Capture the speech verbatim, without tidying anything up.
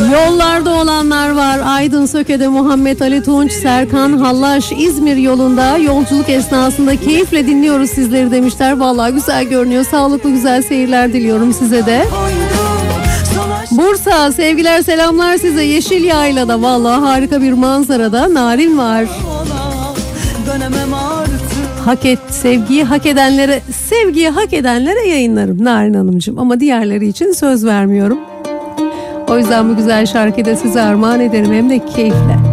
Yollarda olanlar var. Aydın Söke'de Muhammed Ali Tunç, Serkan Hallaş İzmir yolunda yolculuk esnasında keyifle dinliyoruz sizleri demişler. Vallahi güzel görünüyor. Sağlıklı güzel seyirler diliyorum size de. Bursa, sevgiler selamlar size. Yeşil Yayla'da vallahi harika bir manzarada narin var. Hak et, sevgiyi hak edenlere, sevgiyi hak edenlere yayınlarım Narin Hanımcığım, ama diğerleri için söz vermiyorum. O yüzden bu güzel şarkıyı da size armağan ederim, hem de keyifle.